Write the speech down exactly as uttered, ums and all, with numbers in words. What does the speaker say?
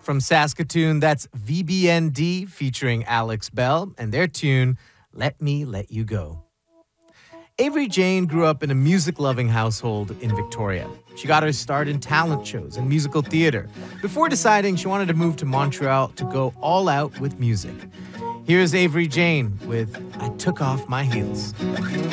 From Saskatoon, that's V B N D featuring Alex Bell and their tune, Let Me Let You Go. Avery Jane grew up in a music-loving household in Victoria. She got her start in talent shows and musical theater before deciding she wanted to move to Montreal to go all out with music. Here's Avery Jane with I Took Off My Heels.